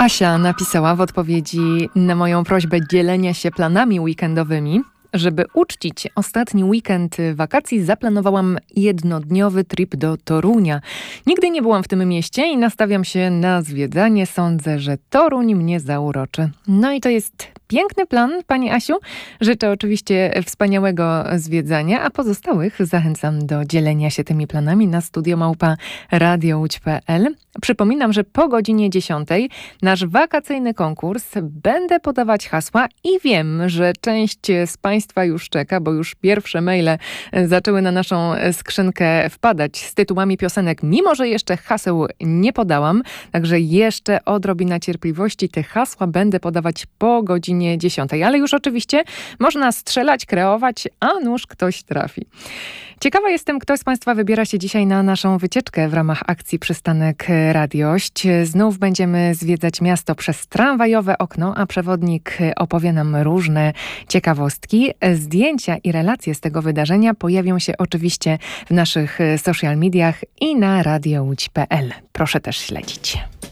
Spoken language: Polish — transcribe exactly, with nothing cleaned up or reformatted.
Asia napisała w odpowiedzi na moją prośbę dzielenia się planami weekendowymi. Żeby uczcić ostatni weekend wakacji, zaplanowałam jednodniowy trip do Torunia. Nigdy nie byłam w tym mieście i nastawiam się na zwiedzanie. Sądzę, że Toruń mnie zauroczy. No i to jest piękny plan, pani Asiu. Życzę oczywiście wspaniałego zwiedzania, a pozostałych zachęcam do dzielenia się tymi planami na studio małpa radiołódź kropka pe el. Przypominam, że po godzinie dziesiątej nasz wakacyjny konkurs. Będę podawać hasła i wiem, że część z Państwa już czeka, bo już pierwsze maile zaczęły na naszą skrzynkę wpadać z tytułami piosenek, mimo że jeszcze haseł nie podałam. Także jeszcze odrobina cierpliwości. Te hasła będę podawać po godzinie dziesiątej. Ale już oczywiście można strzelać, kreować, a nuż ktoś trafi. Ciekawa jestem, kto z Państwa wybiera się dzisiaj na naszą wycieczkę w ramach akcji Przystanek Radiość. Znów będziemy zwiedzać miasto przez tramwajowe okno, a przewodnik opowie nam różne ciekawostki. Zdjęcia i relacje z tego wydarzenia pojawią się oczywiście w naszych social mediach i na radiołódź kropka pe el. Proszę też śledzić.